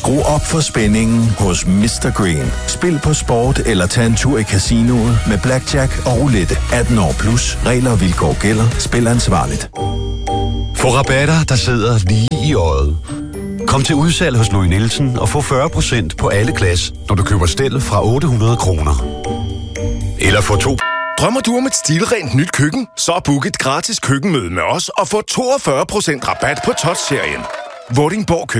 Skru op for spændingen hos Mr. Green. Spil på sport eller tag en tur i casinoet med blackjack og roulette. 18 år plus. Regler og vilkår gælder. Spil ansvarligt. Få rabatter, der sidder lige i øjet. Kom til udsalg hos Louis Nielsen og få 40% på alle glas, når du køber stel fra 800 kroner. Eller få 2. Drømmer du om et stilrent nyt køkken? Så book et gratis køkkenmøde med os og få 42% rabat på Touch-serien. Vordingborg